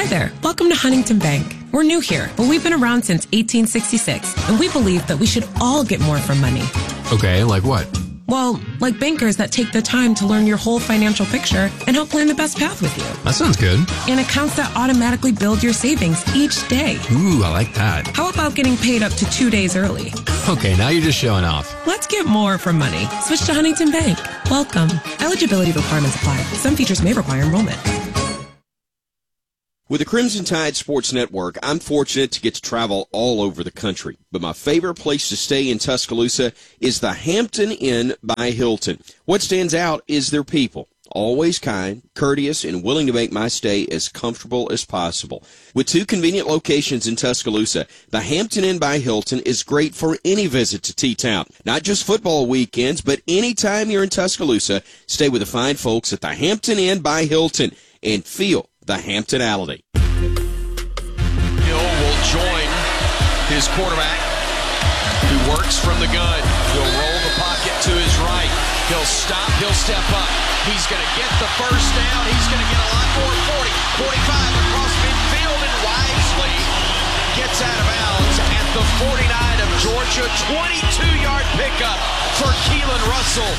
there. Welcome to Huntington Bank. We're new here, but we've been around since 1866, and we believe that we should all get more from money. Okay, like what? Well, like bankers that take the time to learn your whole financial picture and help plan the best path with you. That sounds good. And accounts that automatically build your savings each day. Ooh, I like that. How about getting paid up to 2 days early? Okay, now you're just showing off. Let's get more from money. Switch to Huntington Bank. Welcome. Eligibility requirements apply. Some features may require enrollment. With the Crimson Tide Sports Network, I'm fortunate to get to travel all over the country. But my favorite place to stay in Tuscaloosa is the Hampton Inn by Hilton. What stands out is their people. Always kind, courteous, and willing to make my stay as comfortable as possible. With 2 convenient locations in Tuscaloosa, the Hampton Inn by Hilton is great for any visit to T-Town. Not just football weekends, but anytime you're in Tuscaloosa, stay with the fine folks at the Hampton Inn by Hilton and feel the Hamptonality. Hill will join his quarterback, who works from the gun. He'll roll the pocket to his right. He'll stop. He'll step up. He's going to get the first down. He's going to get a lot more. 40, 45 across midfield, and wisely gets out of bounds at the 49 of Georgia. 22-yard pickup for Keelan Russell.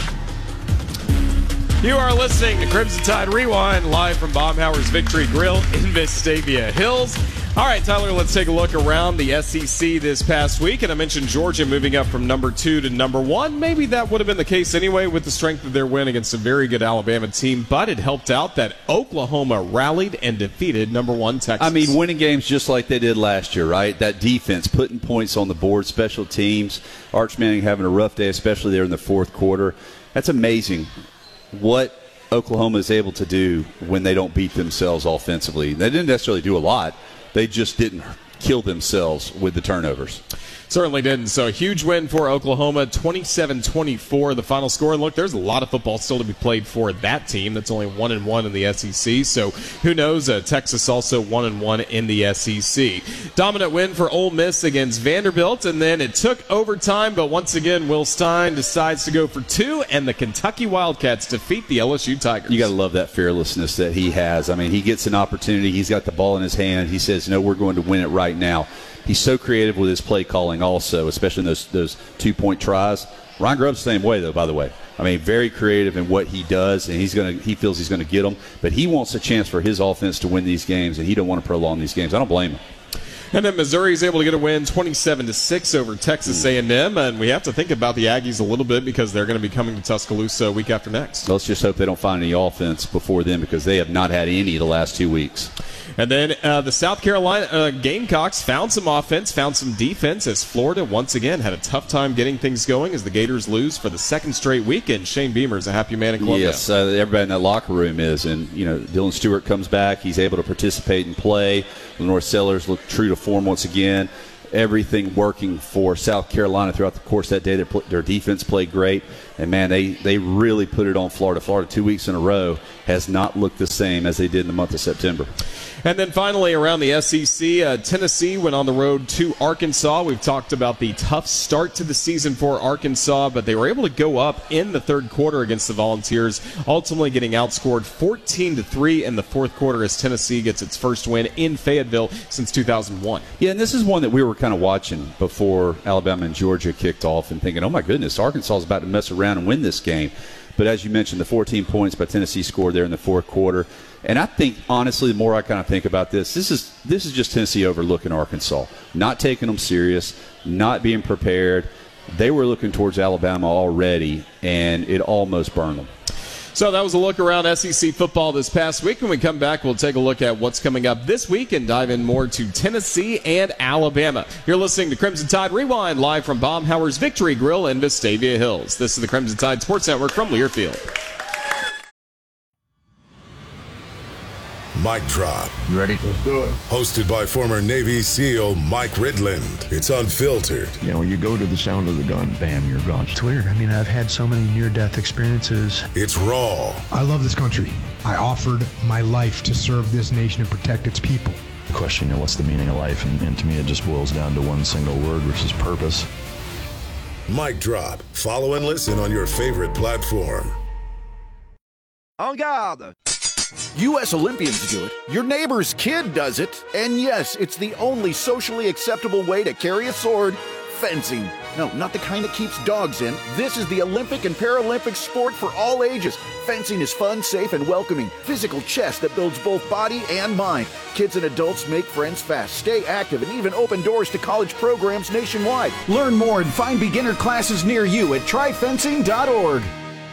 You are listening to Crimson Tide Rewind, live from Baumhower's Victory Grill in Vestavia Hills. All right, Tyler, let's take a look around the SEC this past week. And I mentioned Georgia moving up from number 2 to number 1. Maybe that would have been the case anyway with the strength of their win against a very good Alabama team. But it helped out that Oklahoma rallied and defeated number 1 Texas. I mean, winning games just like they did last year, right? That defense, putting points on the board, special teams. Arch Manning having a rough day, especially there in the fourth quarter. That's amazing what Oklahoma is able to do when they don't beat themselves offensively. They didn't necessarily do a lot. They just didn't kill themselves with the turnovers. Certainly didn't. So a huge win for Oklahoma, 27-24, the final score. And look, there's a lot of football still to be played for that team. That's only 1-1 in the SEC. So who knows? Texas also 1-1 in the SEC. Dominant win for Ole Miss against Vanderbilt, and then it took overtime. But once again, Will Stein decides to go for 2, and the Kentucky Wildcats defeat the LSU Tigers. You got to love that fearlessness that he has. I mean, he gets an opportunity. He's got the ball in his hand. He says, "No, we're going to win it right now." He's so creative with his play calling also, especially in those 2-point tries. Ryan Grubb's the same way, though, by the way. I mean, very creative in what he does, and he feels he's going to get them. But he wants a chance for his offense to win these games, and he don't want to prolong these games. I don't blame him. And then Missouri is able to get a win 27-6 over Texas A&M. And we have to think about the Aggies a little bit because they're going to be coming to Tuscaloosa week after next. Let's just hope they don't find any offense before then because they have not had any the last 2 weeks. And then the South Carolina Gamecocks found some offense, found some defense as Florida once again had a tough time getting things going as the Gators lose for the 2nd straight weekend. Shane Beamer is a happy man in Columbia. Yes, everybody in that locker room is. And, Dylan Stewart comes back. He's able to participate and play. Lenore Sellers looked true to form once again. Everything working for South Carolina throughout the course of that day. Their defense played great. And, man, they really put it on Florida. Florida 2 weeks in a row has not looked the same as they did in the month of September. And then finally around the SEC, Tennessee went on the road to Arkansas. We've talked about the tough start to the season for Arkansas, but they were able to go up in the third quarter against the Volunteers, ultimately getting outscored 14-3 in the fourth quarter as Tennessee gets its first win in Fayetteville since 2001. Yeah, and this is one that we were kind of watching before Alabama and Georgia kicked off and thinking, oh my goodness, Arkansas is about to mess around and win this game. But as you mentioned, the 14 points by Tennessee scored there in the fourth quarter. And I think, honestly, the more I kind of think about this is just Tennessee overlooking Arkansas, not taking them serious, not being prepared. They were looking towards Alabama already, and it almost burned them. So that was a look around SEC football this past week. When we come back, we'll take a look at what's coming up this week and dive in more to Tennessee and Alabama. You're listening to Crimson Tide Rewind, live from Baumhower's Victory Grill in Vestavia Hills. This is the Crimson Tide Sports Network from Learfield. Mic Drop. You ready? Let's do it. Hosted by former Navy SEAL Mike Ridland. It's unfiltered. You go to the sound of the gun, bam, you're gone. It's weird. I mean, I've had so many near-death experiences. It's raw. I love this country. I offered my life to serve this nation and protect its people. The question, what's the meaning of life? And to me, it just boils down to one single word, which is purpose. Mic Drop. Follow and listen on your favorite platform. En garde! U.S. Olympians do it. Your neighbor's kid does it. And yes, it's the only socially acceptable way to carry a sword: fencing. No, not the kind that keeps dogs in. This is the Olympic and Paralympic sport for all ages. Fencing is fun, safe, and welcoming. Physical chess that builds both body and mind. Kids and adults make friends fast, stay active, and even open doors to college programs nationwide. Learn more and find beginner classes near you at tryfencing.org.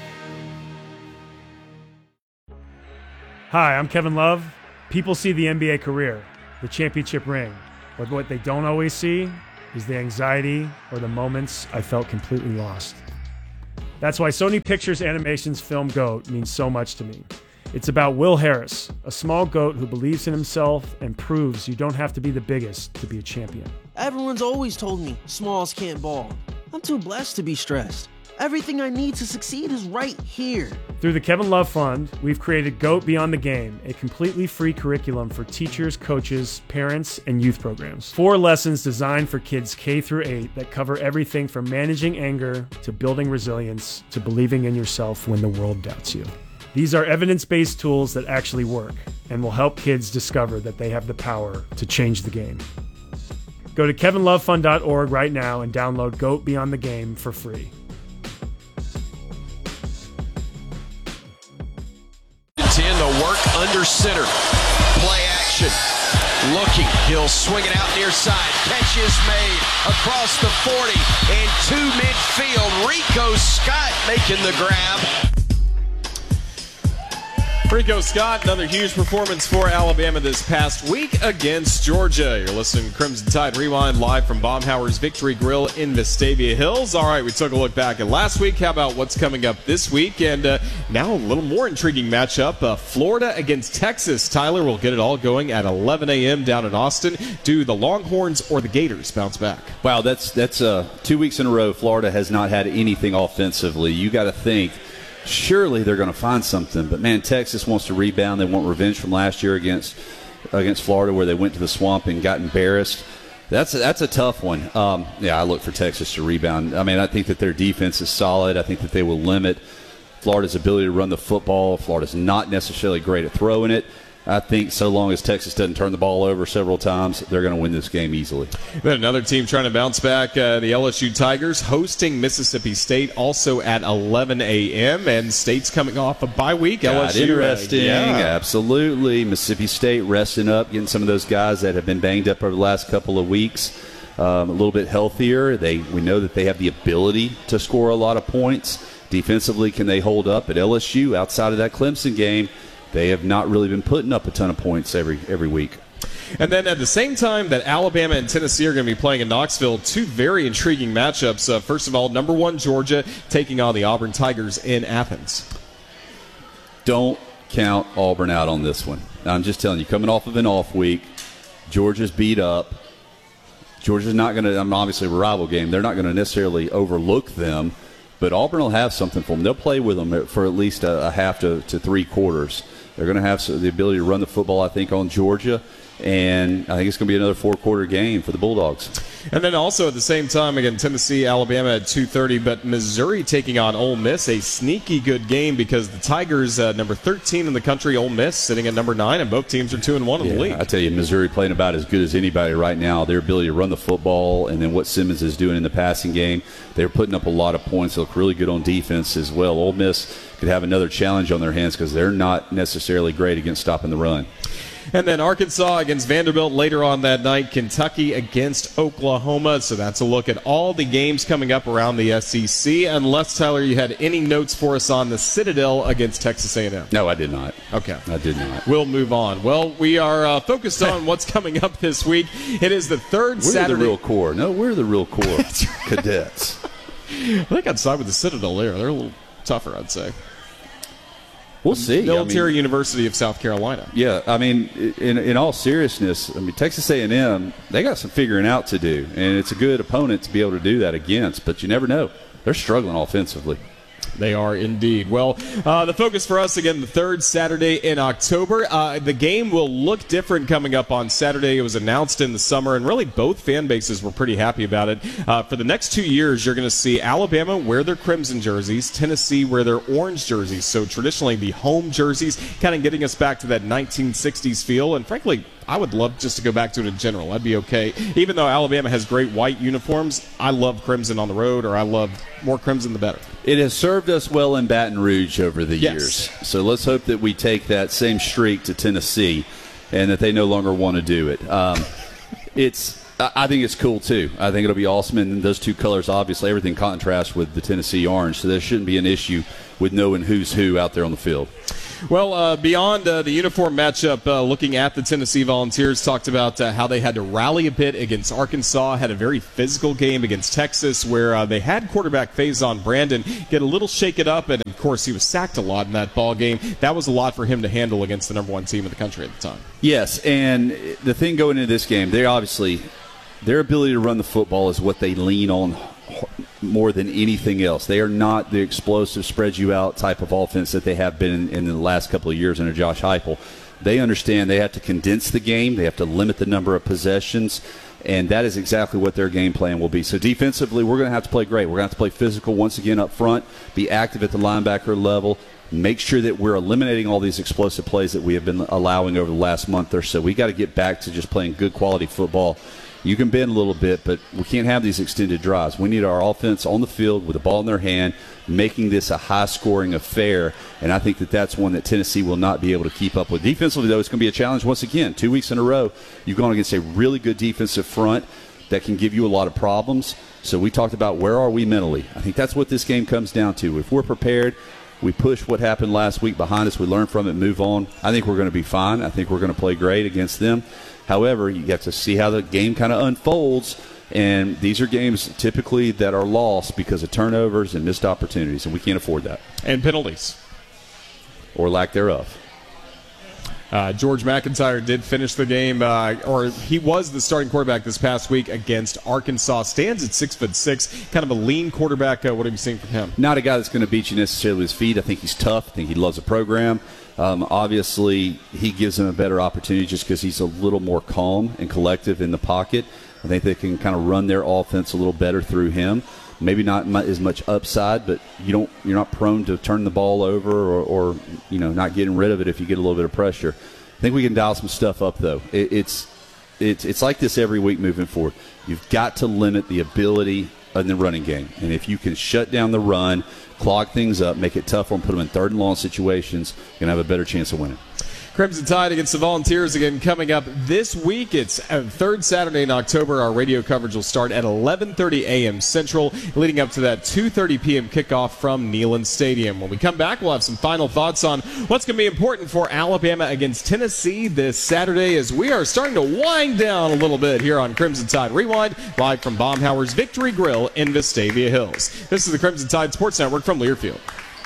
Hi, I'm Kevin Love. People see the NBA career, the championship ring, but what they don't always see is the anxiety or the moments I felt completely lost. That's why Sony Pictures Animation's film GOAT means so much to me. It's about Will Harris, a small goat who believes in himself and proves you don't have to be the biggest to be a champion. Everyone's always told me smalls can't ball. I'm too blessed to be stressed. Everything I need to succeed is right here. Through the Kevin Love Fund, we've created GOAT Beyond the Game, a completely free curriculum for teachers, coaches, parents, and youth programs. 4 lessons designed for kids K through 8 that cover everything from managing anger to building resilience to believing in yourself when the world doubts you. These are evidence-based tools that actually work and will help kids discover that they have the power to change the game. Go to kevinlovefund.org right now and download GOAT Beyond the Game for free. The work under center. Play action. Looking. He'll swing it out near side. Catch is made across the 40 and to midfield. Rico Scott making the grab. Rico Scott, another huge performance for Alabama this past week against Georgia. You're listening to Crimson Tide Rewind live from Baumhauer's Victory Grill in Vestavia Hills. All right, we took a look back at last week. How about what's coming up this week? And now a little more intriguing matchup. Florida against Texas. Tyler will get it all going at 11 a.m. down in Austin. Do the Longhorns or the Gators bounce back? Wow, that's 2 weeks in a row Florida has not had anything offensively. You got to think, surely they're going to find something. But, man, Texas wants to rebound. They want revenge from last year against Florida where they went to the swamp and got embarrassed. That's a tough one. I look for Texas to rebound. I mean, I think that their defense is solid. I think that they will limit Florida's ability to run the football. Florida's not necessarily great at throwing it. I think so long as Texas doesn't turn the ball over several times, they're going to win this game easily. Then another team trying to bounce back, the LSU Tigers hosting Mississippi State also at 11 a.m. And State's coming off a bye week. LSU, interesting. Absolutely. Mississippi State resting up, getting some of those guys that have been banged up over the last couple of weeks a little bit healthier. We know that they have the ability to score a lot of points. Defensively, can they hold up? At LSU, outside of that Clemson game, they have not really been putting up a ton of points every week. And then at the same time that Alabama and Tennessee are going to be playing in Knoxville, 2 very intriguing matchups. First of all, number 1 Georgia taking on the Auburn Tigers in Athens. Don't count Auburn out on this one. I'm just telling you, coming off of an off week, Georgia's beat up. Georgia's not going to, obviously a rival game, they're not going to necessarily overlook them, but Auburn will have something for them. They'll play with them for at least a half to 3 quarters. They're going to have the ability to run the football, I think, on Georgia. And I think it's going to be another 4-quarter game for the Bulldogs. And then also at the same time, again, Tennessee, Alabama at 2:30, but Missouri taking on Ole Miss, a sneaky good game because the Tigers, number 13 in the country, Ole Miss sitting at number 9, and both teams are 2-1 in the league. I tell you, Missouri playing about as good as anybody right now. Their ability to run the football and then what Simmons is doing in the passing game, they're putting up a lot of points. They look really good on defense as well. Ole Miss could have another challenge on their hands because they're not necessarily great against stopping the run. And then Arkansas against Vanderbilt later on that night. Kentucky against Oklahoma. So that's a look at all the games coming up around the SEC. Unless, Tyler, you had any notes for us on the Citadel against Texas A&M. No, I did not. Okay. I did not. We'll move on. Well, we are focused on what's coming up this week. It is the third Saturday. We're the real core. No, we're the real core cadets. I think I'd side with the Citadel there. They're a little tougher, I'd say. We'll see. Military University of South Carolina. Yeah, I mean, in all seriousness, Texas A&M, they got some figuring out to do, and it's a good opponent to be able to do that against, but you never know. They're struggling offensively. They are indeed. Well, the focus for us, again, the third Saturday in October. The game will look different coming up on Saturday. It was announced in the summer, and really both fan bases were pretty happy about it. For the next 2 years, you're going to see Alabama wear their crimson jerseys, Tennessee wear their orange jerseys. So traditionally the home jerseys, kind of getting us back to that 1960s feel. And frankly, I would love just to go back to it in general. I'd be okay. Even though Alabama has great white uniforms, I love crimson on the road, or I love more crimson the better. It has served us well in Baton Rouge over the years. So let's hope that we take that same streak to Tennessee and that they no longer want to do it. I think it's cool, too. I think it'll be awesome. And those two colors, obviously, everything contrasts with the Tennessee orange. So there shouldn't be an issue with knowing who's who out there on the field. Well, beyond the uniform matchup, looking at the Tennessee Volunteers, talked about how they had to rally a bit against Arkansas, had a very physical game against Texas where they had quarterback Faison Brandon get a little shake it up, and of course he was sacked a lot in that ball game. That was a lot for him to handle against the number one team in the country at the time. Yes, and the thing going into this game, they obviously, their ability to run the football is what they lean on more than anything else. They are not the explosive, spread you out type of offense that they have been in the last couple of years under Josh Heupel. They understand they have to condense the game. They have to limit the number of possessions, and that is exactly what their game plan will be. So defensively, we're going to have to play great. We're going to have to play physical once again up front, be active at the linebacker level, make sure that we're eliminating all these explosive plays that we have been allowing over the last month or so. We got to get back to just playing good quality football. You can bend a little bit, but we can't have these extended drives. We need our offense on the field with the ball in their hand, making this a high-scoring affair, and I think that that's one that Tennessee will not be able to keep up with. Defensively, though, it's going to be a challenge once again. 2 weeks in a row, you've gone against a really good defensive front that can give you a lot of problems. So we talked about where are we mentally. I think that's what this game comes down to. If we're prepared, we push what happened last week behind us, we learn from it, move on. I think we're going to be fine. I think we're going to play great against them. However, you have to see how the game kind of unfolds, and these are games typically that are lost because of turnovers and missed opportunities, and we can't afford that. And penalties. Or lack thereof. George McIntyre did finish the game, or he was the starting quarterback this past week against Arkansas. Stands at 6'6", kind of a lean quarterback. What have you seen from him? Not a guy that's going to beat you necessarily with his feet. I think he's tough. I think he loves the program. Obviously, he gives him a better opportunity just because he's a little more calm and collective in the pocket. I think they can kind of run their offense a little better through him. Maybe not as much upside, but you're not prone to turn the ball over or not getting rid of it if you get a little bit of pressure. I think we can dial some stuff up, though. It's like this every week moving forward. You've got to limit the ability in the running game. And if you can shut down the run, clog things up, make it tougher, and put them in third and long situations, you're going to have a better chance of winning. Crimson Tide against the Volunteers again coming up this week. It's third Saturday in October. Our radio coverage will start at 11:30 a.m. Central, leading up to that 2:30 p.m. kickoff from Neyland Stadium. When we come back, we'll have some final thoughts on what's going to be important for Alabama against Tennessee this Saturday as we are starting to wind down a little bit here on Crimson Tide Rewind, live from Baumhower's Victory Grill in Vestavia Hills. This is the Crimson Tide Sports Network from Learfield.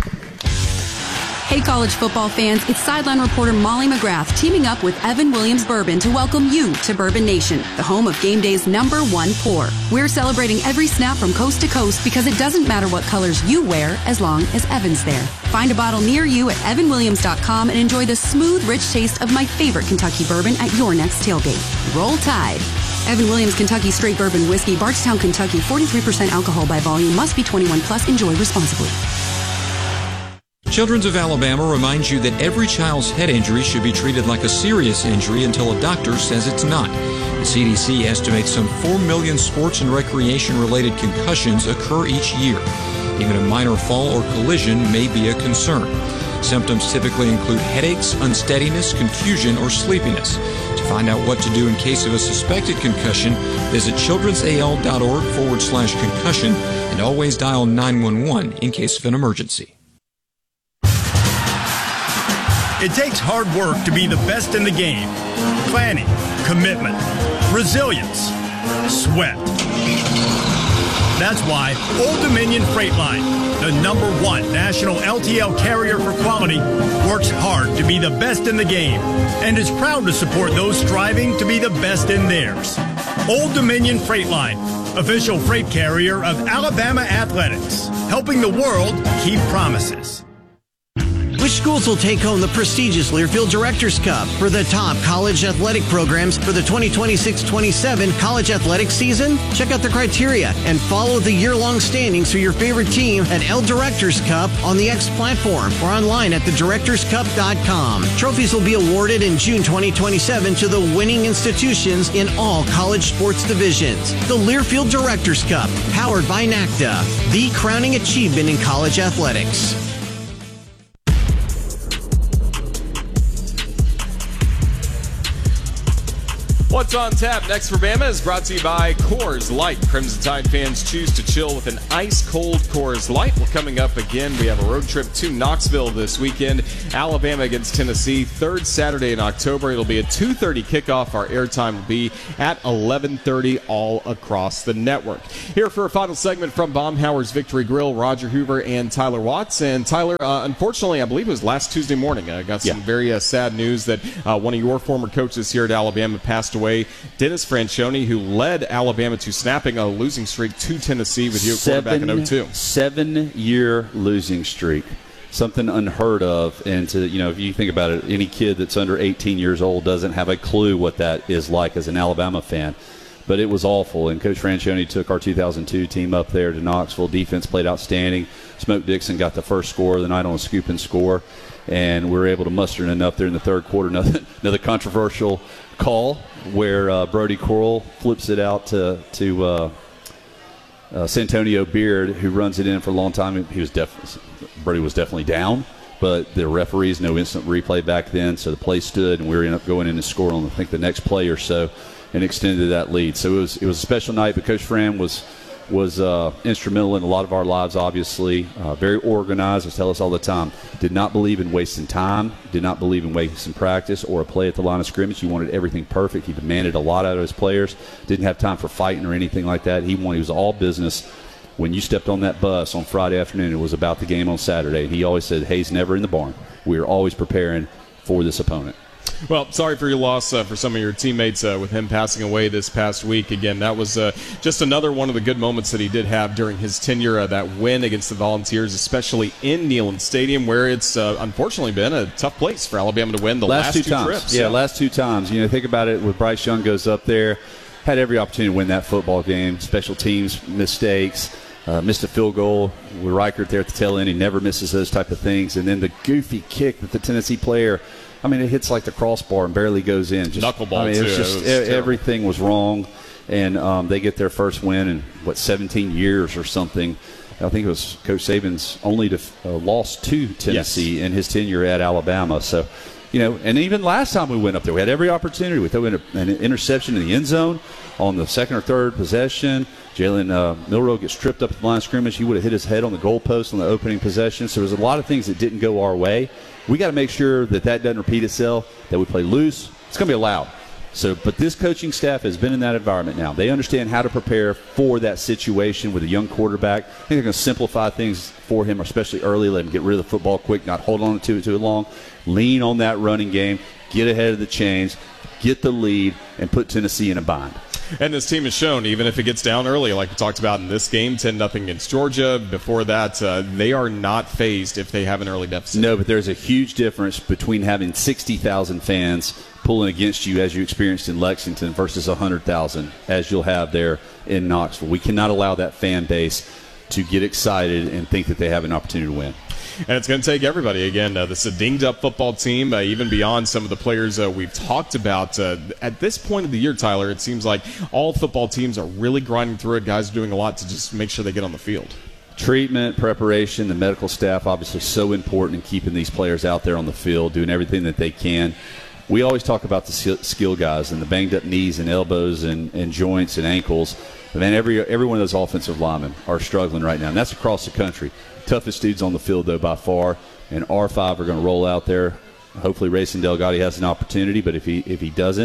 Hey, college football fans, it's sideline reporter Molly McGrath teaming up with Evan Williams Bourbon to welcome you to Bourbon Nation, the home of game day's #1 pour. We're celebrating every snap from coast to coast because it doesn't matter what colors you wear as long as Evan's there. Find a bottle near you at evanwilliams.com and enjoy the smooth, rich taste of my favorite Kentucky bourbon at your next tailgate. Roll Tide. Evan Williams Kentucky Straight Bourbon Whiskey, Bardstown, Kentucky, 43% alcohol by volume, must be 21 plus, enjoy responsibly. Children's of Alabama reminds you that every child's head injury should be treated like a serious injury until a doctor says it's not. The CDC estimates some 4 million sports and recreation-related concussions occur each year. Even a minor fall or collision may be a concern. Symptoms typically include headaches, unsteadiness, confusion, or sleepiness. To find out what to do in case of a suspected concussion, visit childrensal.org/concussion and always dial 911 in case of an emergency. It takes hard work to be the best in the game. Planning, commitment, resilience, sweat. That's why Old Dominion Freight Line, the #1 national LTL carrier for quality, works hard to be the best in the game and is proud to support those striving to be the best in theirs. Old Dominion Freight Line, official freight carrier of Alabama Athletics, helping the world keep promises. Which schools will take home the prestigious Learfield Directors Cup for the top college athletic programs for the 2026-27 college athletics season? Check out the criteria and follow the year-long standings for your favorite team at L Directors Cup on the X platform or online at thedirectorscup.com. Trophies will be awarded in June 2027 to the winning institutions in all college sports divisions. The Learfield Directors Cup, powered by NACDA, the crowning achievement in college athletics. What's on tap next for Bama is brought to you by Coors Light. Crimson Tide fans choose to chill with an ice-cold Coors Light. Well, coming up again, we have a road trip to Knoxville this weekend. Alabama against Tennessee, third Saturday in October. It'll be a 2:30 kickoff. Our airtime will be at 11:30 all across the network. Here for a final segment from Baumhower's Victory Grill, Roger Hoover and Tyler Watts. And Tyler, unfortunately, I believe it was last Tuesday morning, got some very sad news that one of your former coaches here at Alabama passed away. Dennis Franchione, who led Alabama to snapping a losing streak to Tennessee with you at quarterback in 2002. 7-year losing streak. Something unheard of. And if you think about it, any kid that's under 18 years old doesn't have a clue what that is like as an Alabama fan. But it was awful. And Coach Franchione took our 2002 team up there to Knoxville. Defense played outstanding. Smoke Dixon got the first score of the night on a scoop and score. And we were able to muster enough there in the third quarter. Another controversial call where Brody Coral flips it out to Santonio Beard, who runs it in for a long time. Brody was definitely down, but the referees, no instant replay back then, so the play stood, and we ended up going in and scoring on, I think, the next play or so and extended that lead. So it was a special night, but Coach Fran was instrumental in a lot of our lives, obviously. Very organized, as tell us all the time. Did not believe in wasting time, did not believe in wasting practice or a play at the line of scrimmage. He wanted everything perfect. He demanded a lot out of his players. Didn't have time for fighting or anything like that. He was all business. When you stepped on that bus on Friday afternoon, it was about the game on Saturday. He always said, "Hay's never in the barn. We are always preparing for this opponent." Well, sorry for your loss for some of your teammates with him passing away this past week. Again, that was just another one of the good moments that he did have during his tenure, that win against the Volunteers, especially in Neyland Stadium, where it's unfortunately been a tough place for Alabama to win the last two times. trips. Yeah, last two times. Think about it. With Bryce Young goes up there, had every opportunity to win that football game. Special teams mistakes. Missed a field goal with Reichert there at the tail end. He never misses those type of things. And then the goofy kick that the Tennessee player, it hits like the crossbar and barely goes in. Knuckleball, too. Everything was wrong. And they get their first win in, 17 years or something. I think it was Coach Saban's only lost to Tennessee in his tenure at Alabama. So, and even last time we went up there, we had every opportunity. We threw in an interception in the end zone on the second or third possession. Jalen Milroe gets tripped up at the line of scrimmage. He would have hit his head on the goalpost on the opening possession. So there's a lot of things that didn't go our way. We got to make sure that doesn't repeat itself, that we play loose. It's going to be allowed. But this coaching staff has been in that environment now. They understand how to prepare for that situation with a young quarterback. I think they're going to simplify things for him, especially early. Let him get rid of the football quick, not hold on to it too long. Lean on that running game, get ahead of the chains, get the lead, and put Tennessee in a bind. And this team has shown, even if it gets down early, like we talked about in this game, 10-0 against Georgia. Before that, they are not fazed if they have an early deficit. No, but there's a huge difference between having 60,000 fans pulling against you, as you experienced in Lexington, versus 100,000 as you'll have there in Knoxville. We cannot allow that fan base to get excited and think that they have an opportunity to win. And it's going to take everybody. Again, this is a dinged-up football team, even beyond some of the players we've talked about. At this point of the year, Tyler, it seems like all football teams are really grinding through it. Guys are doing a lot to just make sure they get on the field. Treatment, preparation, the medical staff, obviously so important in keeping these players out there on the field, doing everything that they can. We always talk about the skill guys and the banged-up knees and elbows and joints and ankles. But man, every one of those offensive linemen are struggling right now, and that's across the country. Toughest dudes on the field, though, by far. And R5 are going to roll out there. Hopefully Racing Delgado has an opportunity, but if he doesn't,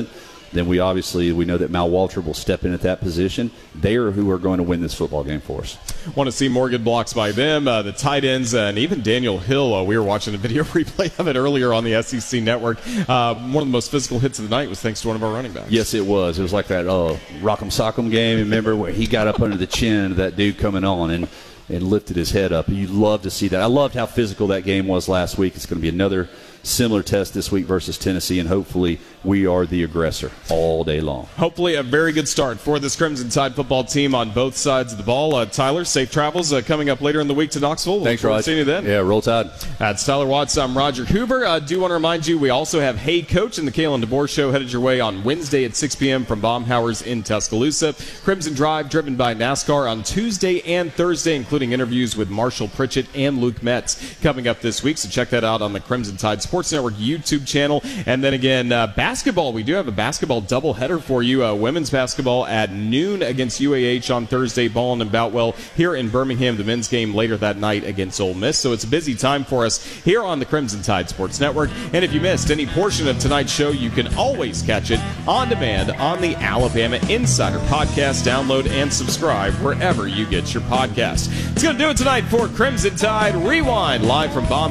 then we know that Mal Walter will step in at that position. They are who are going to win this football game for us. Want to see more good blocks by them, the tight ends, and even Daniel Hill. We were watching a video replay of it earlier on the SEC Network. One of the most physical hits of the night was thanks to one of our running backs. Yes, it was. It was like that Rock'em Sock'em game. Remember where he got up under the chin of that dude coming on and lifted his head up. You love to see that. I loved how physical that game was last week. It's going to be another similar test this week versus Tennessee, and hopefully we are the aggressor all day long. Hopefully a very good start for this Crimson Tide football team on both sides of the ball. Tyler, safe travels coming up later in the week to Knoxville. Thanks, Rod. See you then. Yeah, roll Tide. That's Tyler Watts. I'm Roger Hoover. Do want to remind you we also have Hey Coach and the Kalen DeBoer Show headed your way on Wednesday at 6 p.m. from Baumhauer's in Tuscaloosa. Crimson Drive driven by NASCAR on Tuesday and Thursday, including interviews with Marshall Pritchett and Luke Metz coming up this week. So check that out on the Crimson Tide Sports Network YouTube channel. And then again, basketball. We do have a basketball doubleheader for you. Women's basketball at noon against UAH on Thursday. Ballin and Boutwell here in Birmingham. The men's game later that night against Ole Miss. So it's a busy time for us here on the Crimson Tide Sports Network. And if you missed any portion of tonight's show, you can always catch it on demand on the Alabama Insider Podcast. Download and subscribe wherever you get your podcast. It's going to do it tonight for Crimson Tide Rewind, live from Baum